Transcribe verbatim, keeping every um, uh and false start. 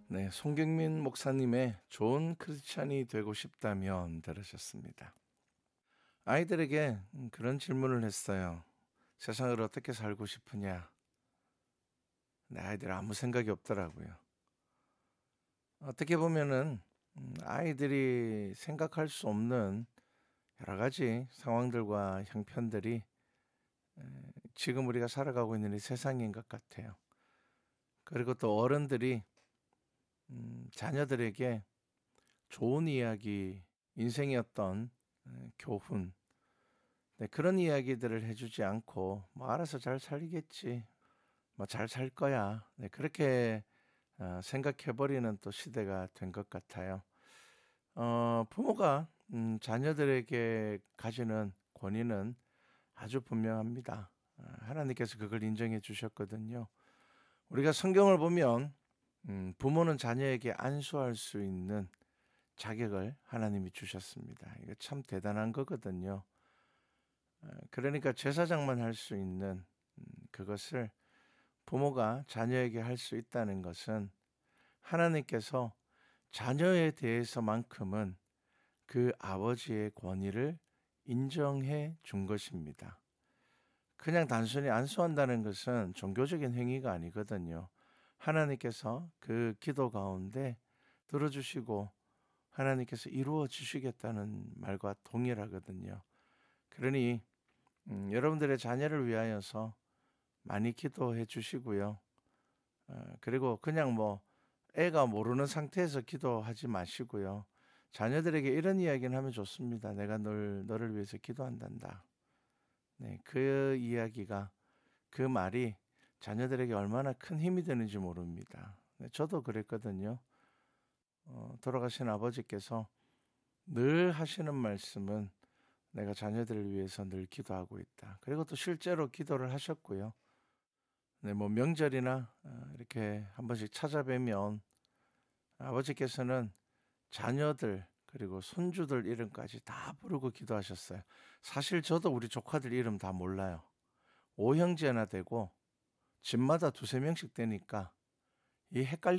네, 송경민 목사님의 좋은 크리스찬이 되고 싶다면 들으셨습니다. 아이들에게 음, 그런 질문을 했어요. 세상을 어떻게 살고 싶으냐? 네, 아이들 아무 생각이 없더라고요. 어떻게 보면은 음, 아이들이 생각할 수 없는 여러 가지 상황들과 형편들이 지금 우리가 살아가고 있는 이 세상인 것 같아요. 그리고 또 어른들이 음, 자녀들에게 좋은 이야기, 인생의 어떤 에, 교훈, 네, 그런 이야기들을 해주지 않고 뭐 알아서 잘 살리겠지, 뭐 잘 살 거야. 네, 그렇게 어, 생각해버리는 또 시대가 된 것 같아요. 어, 부모가 음, 자녀들에게 가지는 권위는 아주 분명합니다. 어, 하나님께서 그걸 인정해 주셨거든요. 우리가 성경을 보면 음, 부모는 자녀에게 안수할 수 있는 자격을 하나님이 주셨습니다. 이거 참 대단한 거거든요. 어, 그러니까 제사장만 할 수 있는 음, 그것을 부모가 자녀에게 할 수 있다는 것은 하나님께서 자녀에 대해서만큼은 그 아버지의 권위를 인정해 준 것입니다. 그냥 단순히 안수한다는 것은 종교적인 행위가 아니거든요. 하나님께서 그 기도 가운데 들어주시고 하나님께서 이루어 주시겠다는 말과 동일하거든요. 그러니 음, 여러분들의 자녀를 위하여서 많이 기도해 주시고요. 어, 그리고 그냥 뭐 애가 모르는 상태에서 기도하지 마시고요. 자녀들에게 이런 이야기는 하면 좋습니다. 내가 널, 너를 위해서 기도한단다. 네, 그 이야기가, 그 말이 자녀들에게 얼마나 큰 힘이 되는지 모릅니다. 네, 저도 그랬거든요. 어, 돌아가신 아버지께서 늘 하시는 말씀은 내가 자녀들을 위해서 늘 기도하고 있다. 그리고 또 실제로 기도를 하셨고요. 네, 뭐 명절이나 어, 이렇게 한 번씩 찾아뵈면 아버지께서는 자녀들 그리고 손주들 이름까지 다 부르고 기도하셨어요. 사실 저도 우리 조카들 이름 다 몰라요. 오형제나 되고 집마다 두세 명씩 되니까 이 헷갈리